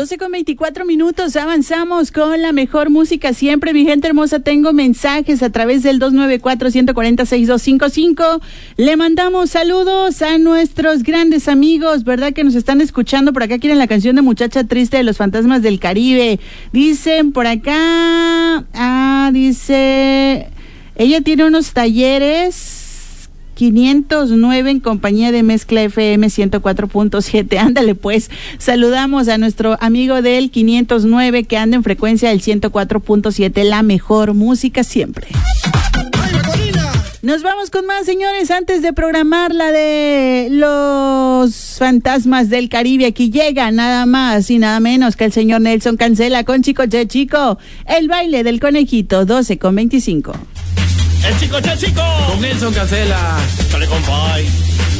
12:24, avanzamos con la mejor música siempre. Mi gente hermosa, tengo mensajes a través del 294-140-6255. Le mandamos saludos a nuestros grandes amigos, ¿verdad? Que nos están escuchando por acá. Quieren la canción de Muchacha Triste de los Fantasmas del Caribe. Dicen por acá, dice, ella tiene unos talleres 509 en compañía de Mezcla FM 104.7. Ándale pues, saludamos a nuestro amigo del 509 que anda en frecuencia del 104.7, la mejor música siempre. Nos vamos con más, señores, antes de programar la de los Fantasmas del Caribe. Aquí llega nada más y nada menos que el señor Nelson Cancela con Chico Che Chico, el baile del conejito, 12:25. El Chico Che Chico con Nelson Cancela. Dale, compay.